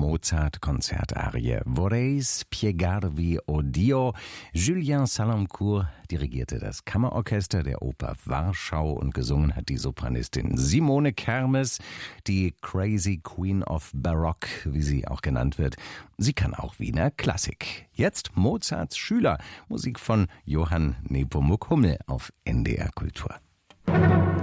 Mozart-Konzertarie Vorrei spiegarvi o Dio. Julien Salamcourt dirigierte das Kammerorchester der Oper Warschau und gesungen hat die Sopranistin Simone Kermes, die Crazy Queen of Baroque, wie sie auch genannt wird. Sie kann auch Wiener Klassik. Jetzt Mozarts Schüler, Musik von Johann Nepomuk Hummel auf NDR Kultur.